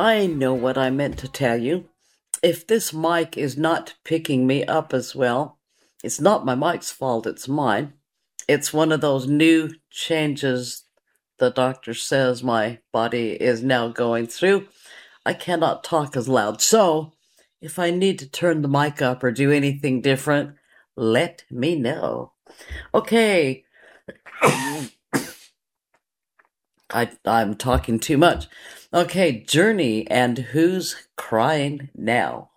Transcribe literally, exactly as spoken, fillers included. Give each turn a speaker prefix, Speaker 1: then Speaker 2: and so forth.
Speaker 1: I know what I meant to tell you. If this mic is not picking me up as well, it's not my mic's fault, it's mine. It's one of those new changes the doctor says my body is now going through. I cannot talk as loud. So, if I need to turn the mic up or do anything different, let me know. Okay. I, I'm talking too much. Okay, Journey and Who's Crying Now?